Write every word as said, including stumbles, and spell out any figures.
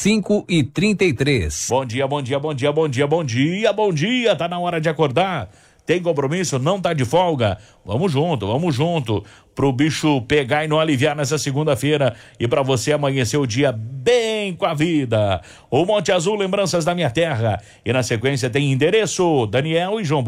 cinco e trinta e três. Bom dia, bom dia, bom dia, bom dia, bom dia, bom dia. Tá na hora de acordar. Tem compromisso? Não tá de folga? Vamos junto, vamos junto. Pro bicho pegar e não aliviar nessa segunda-feira e para você amanhecer o dia bem com a vida. O Monte Azul, lembranças da minha terra. E na sequência tem endereço, Daniel e João